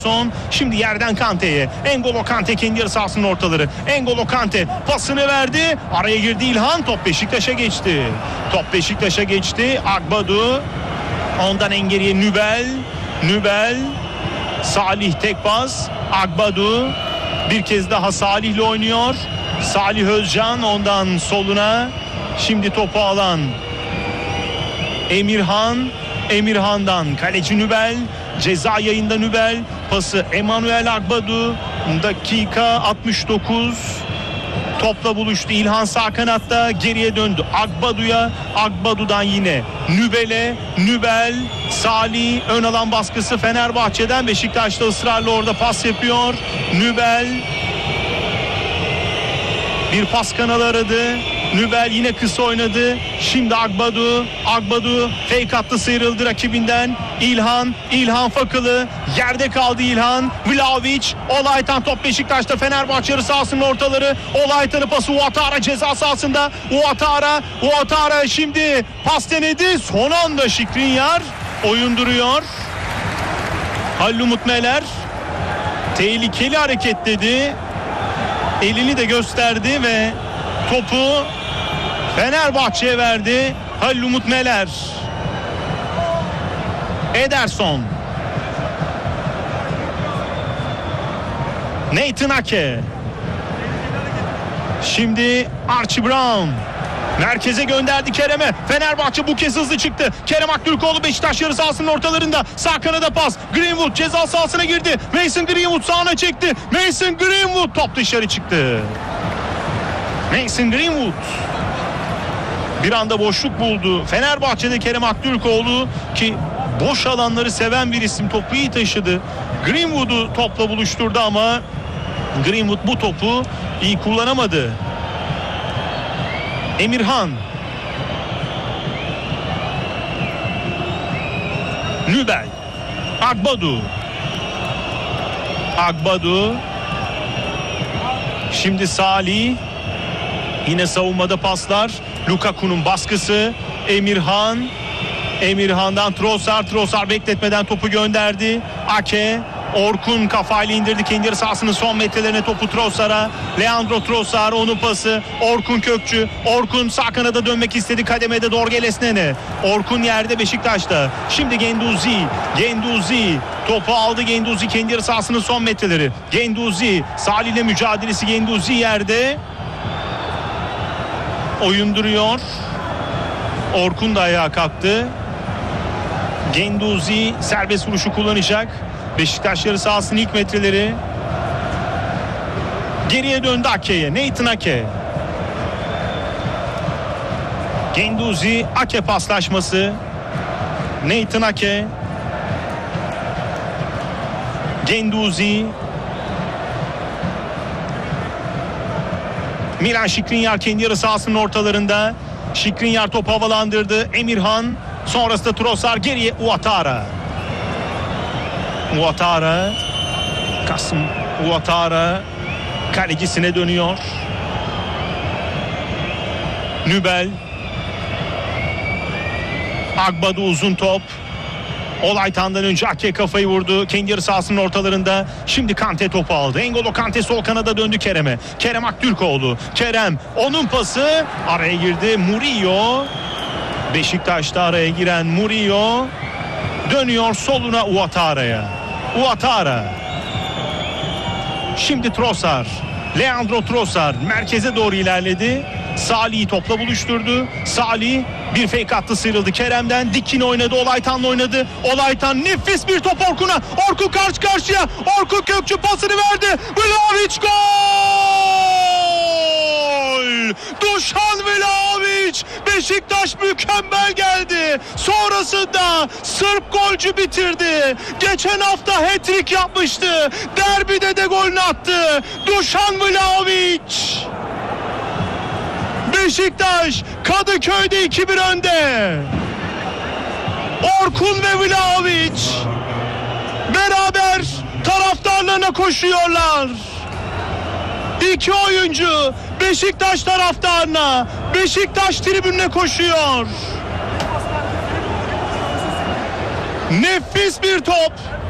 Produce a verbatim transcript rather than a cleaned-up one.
Son şimdi yerden Kante'ye. N'Golo Kante kendi yarı sahasının ortaları. N'Golo Kante pasını verdi. Araya girdi İlhan. Top Beşiktaş'a geçti. Top Beşiktaş'a geçti. Agbadu. Ondan en geriye Nübel. Nübel. Salih tek pas. Agbadu. Bir kez daha Salih'le oynuyor. Salih Özcan ondan soluna. Şimdi topu alan Emirhan. Emirhan'dan kaleci Nübel. Ceza yayında Nübel. Pası Emanuel Agbadu. Dakika altmış dokuz. Topla buluştu. İlhan sağ kanatta geriye döndü. Agbadu'ya. Agbadu'dan yine Nübel'e. Nübel. Salih. Ön alan baskısı Fenerbahçe'den. Beşiktaş'ta ısrarla orada pas yapıyor. Nübel. Bir pas kanalı aradı. Nübel yine kısa oynadı. Şimdi Agbadu. Agbadu fake attı, sıyrıldı rakibinden. İlhan. İlhan Fakılı. Yerde kaldı İlhan. Vlahovic. Olaytan top Beşiktaş'ta. Fenerbahçe yarı sahasının ortaları. Olaytan'ın pası Ouattara ceza sahasında. Ouattara. Ouattara şimdi pas denedi. Son anda Skriniar oyun duruyor. Halil Umut Meler tehlikeli hareket dedi. Elini de gösterdi ve topu Fenerbahçe'ye verdi. Halil Umut Meler. Ederson. Nathan Ake. Şimdi Archie Brown. Merkeze gönderdi Kerem'e. Fenerbahçe bu kez hızlı çıktı. Kerem Aktürkoğlu Beşiktaş yarı sahasının ortalarında. Sağ kanada pas. Greenwood ceza sahasına girdi. Mason Greenwood sağına çekti. Mason Greenwood top dışarı çıktı. Mason Greenwood bir anda boşluk buldu. Fenerbahçe'de Kerem Aktürkoğlu ki boş alanları seven bir isim, topu iyi taşıdı. Greenwood'u topla buluşturdu ama Greenwood bu topu iyi kullanamadı. Emirhan. Nübel. Agbadu. Agbadu. Şimdi Salih. Yine savunmada paslar. Lukaku'nun baskısı. Emirhan. Emirhan'dan Trossard. Trossard bekletmeden topu gönderdi. Ake. Orkun kafayla indirdi kendi yarı sahasının son metrelerine topu Trossard'a. Leandro Trossard onun pası. Orkun Kökçü. Orkun sağ kanada dönmek istedi. Kademede Dorgeles Nene. Orkun yerde Beşiktaş'ta. Şimdi Genduzi. Genduzi. Topu aldı Genduzi kendi yarı sahasının son metreleri. Genduzi. Salih ile mücadelesi. Genduzi yerde. Oyun duruyor. Orkun da ayağa kalktı. Genduzi serbest vuruşu kullanacak. Beşiktaş yarı sahasının ilk metreleri. Geriye döndü Ake'ye. Nathan Ake. Genduzi Ake paslaşması. Nathan Ake. Genduzi. Milan Skriniar kendi yarı sahasının ortalarında. Skriniar topu havalandırdı. Emirhan. Sonrasında Trossard, geriye Ouattara. Ouattara. Kasım Ouattara kalecisine dönüyor. Nübel. Agbadu uzun top. Olaytan'dan önce Ake kafayı vurdu. Kendi yarı sahasının ortalarında. Şimdi Kante topu aldı. N'Golo Kante sol kanada döndü Kerem'e. Kerem Aktürkoğlu. Kerem onun pası. Araya girdi Murillo. Beşiktaş'ta araya giren Murillo. Dönüyor soluna Ouattara'ya. Ouattara. Şimdi Trossard. Leandro Trossard merkeze doğru ilerledi. Salih'i topla buluşturdu. Salih bir fake attı, sıyrıldı Kerem'den. Dikine oynadı. Olaytan'la oynadı. Olaytan nefis bir top Orkun'a. Orkun karşı karşıya. Orkun Kökçü pasını verdi. Vlahovic gol! Dušan Vlahovic. Beşiktaş mükemmel geldi. Sonrasında Sırp golcü bitirdi. Geçen hafta hat-trick yapmıştı. Derbide de golünü attı. Dušan Vlahovic. Beşiktaş Kadıköy'de iki bir önde. Orkun ve Vlahovic beraber taraftarlarına koşuyorlar. İki oyuncu Beşiktaş taraftarına, Beşiktaş tribününe koşuyor. Nefis bir top.